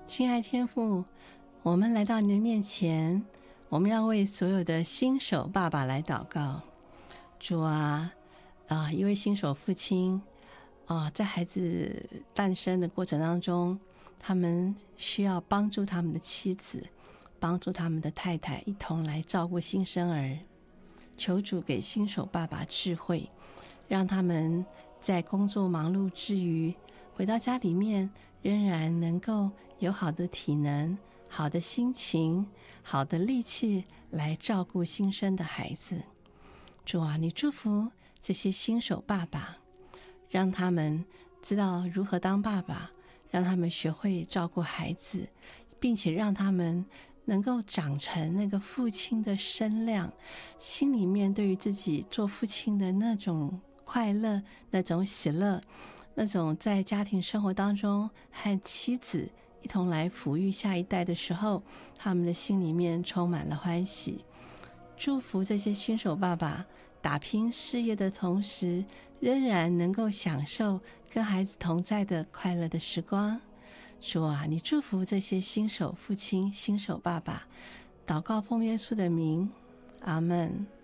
亲爱天父，我们来到你的面前，我们要为所有的新手爸爸来祷告。主啊，一位新手父亲在孩子诞生的过程当中，他们需要帮助他们的妻子，帮助他们的太太一同来照顾新生儿。求主给新手爸爸智慧，让他们在工作忙碌之余，回到家里面仍然能够有好的体能、好的心情、好的力气来照顾新生的孩子。主啊，你祝福这些新手爸爸，让他们知道如何当爸爸，让他们学会照顾孩子，并且让他们能够长成那个父亲的身量，心里面对于自己做父亲的那种快乐、那种喜乐，那种在家庭生活当中和妻子一同来抚育下一代的时候，他们的心里面充满了欢喜。祝福这些新手爸爸打拼事业的同时，仍然能够享受跟孩子同在的快乐的时光。主啊，你祝福这些新手父亲、新手爸爸，祷告奉耶稣的名，阿们。